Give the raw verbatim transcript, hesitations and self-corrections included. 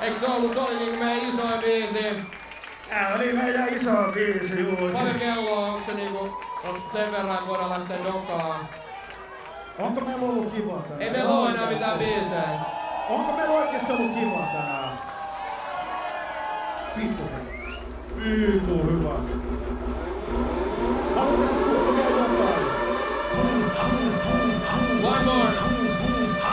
Eikö se ollut, se oli niinku meidän isoin biisi? Tää oli meidän iso biisi, juu. Paljon kelloa, onko se niinku, onko sen verran, että voidaan lähteä dokaan? Onko meillä ollut kivaa tänään? Ei meillä oo enää mitään biisejä. Onko meillä oikeesti ollut kivaa tänään? Vittu hyvä. Vittu hyvä. Haluatteko kuulla vielä jotain? One more.